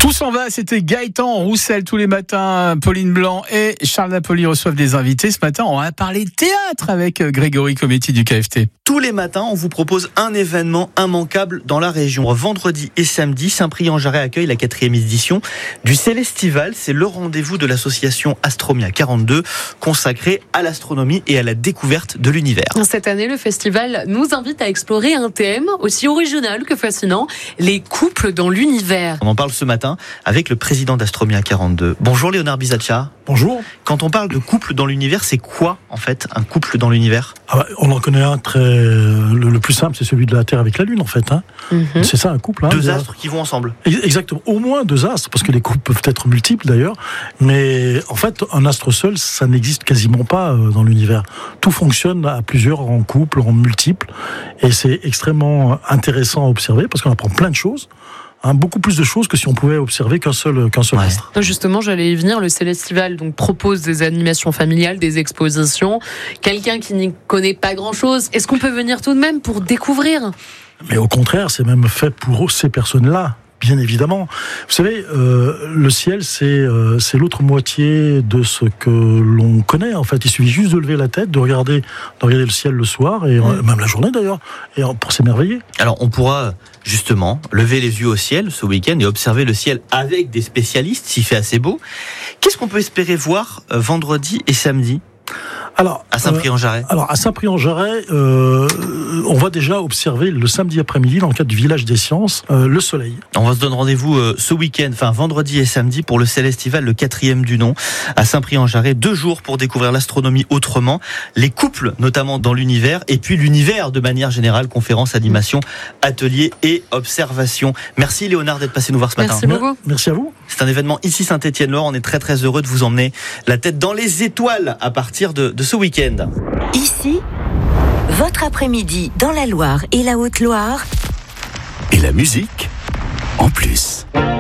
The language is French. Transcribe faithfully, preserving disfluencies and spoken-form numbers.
Tout s'en va, c'était Gaëtan Roussel tous les matins. Pauline Blanc et Charles Napoli reçoivent des invités. Ce matin, on va parler théâtre avec Grégory Cometti du K F T. Tous les matins, on vous propose un événement immanquable dans la région. Vendredi et samedi, Saint-Priest-en-Jarret accueille la quatrième édition du Célestival. C'est le rendez-vous de l'association Astromia quarante-deux, consacré à l'astronomie et à la découverte de l'univers. Cette année, le festival nous invite à explorer un thème aussi original que fascinant, les couples dans l'univers. On en parle ce matin avec le président d'Astromia quarante-deux. Bonjour Léonard Bisaccia. Bonjour. Quand on parle de couple dans l'univers, c'est quoi en fait un couple dans l'univers ? Ah bah, on en connaît un très... Le, le plus simple, c'est celui de la Terre avec la Lune en fait. Hein. Mm-hmm. C'est ça un couple. Hein, deux de... astres qui vont ensemble. Exactement. Au moins deux astres, parce que les couples peuvent être multiples d'ailleurs. Mais en fait, un astre seul, ça n'existe quasiment pas dans l'univers. Tout fonctionne à plusieurs, en couple, en multiples. Et c'est extrêmement intéressant à observer parce qu'on apprend plein de choses. Hein, beaucoup plus de choses que si on pouvait observer qu'un seul, qu'un seul ouais. astre. Justement, j'allais y venir. Le Célestival donc propose des animations familiales, des expositions. Quelqu'un qui n'y connaît pas grand-chose, est-ce qu'on peut venir tout de même pour découvrir ? Mais au contraire, c'est même fait pour ces personnes-là. Bien évidemment. Vous savez, euh, le ciel, c'est, euh, c'est l'autre moitié de ce que l'on connaît. En fait, il suffit juste de lever la tête, de regarder, de regarder le ciel le soir, et mmh. même la journée d'ailleurs, et pour s'émerveiller. Alors, on pourra justement lever les yeux au ciel ce week-end et observer le ciel avec des spécialistes, s'il fait assez beau. Qu'est-ce qu'on peut espérer voir euh, vendredi et samedi ? Alors, à Saint-Priest-en-Jarret. Euh, alors, à Saint-Priest-en-Jarret, euh, on va déjà observer le samedi après-midi, dans le cadre du village des sciences, euh, le soleil. On va se donner rendez-vous euh, ce week-end, enfin vendredi et samedi, pour le Célestival, le quatrième du nom, à Saint-Priest-en-Jarret. Deux jours pour découvrir l'astronomie autrement, les couples notamment dans l'univers, et puis l'univers de manière générale, conférences, animations, ateliers et observations. Merci Léonard d'être passé nous voir ce Merci matin. Beaucoup. Merci à vous. C'est un événement ici Saint-Étienne-Loire. On est très très heureux de vous emmener la tête dans les étoiles à partir de, de ce week-end. Ici, votre après-midi dans la Loire et la Haute-Loire. Et la musique en plus.